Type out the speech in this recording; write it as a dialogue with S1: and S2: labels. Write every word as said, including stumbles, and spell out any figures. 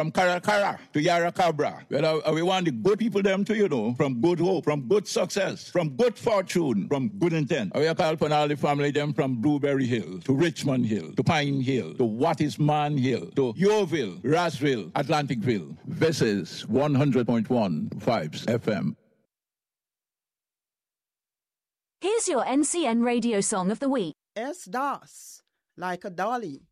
S1: from Caracara to Yara Cabra. Well, uh, we want the good people them to, you know, from good hope, from good success, from good fortune, from good intent. We call upon all the family them from Blueberry Hill to Richmond Hill to Pine Hill to Wattisman Hill to Yeovil, Rossville, Atlanticville. This is one hundred point one Vibes F M.
S2: Here's your N C N radio song of the week.
S3: S-Das, like a dolly.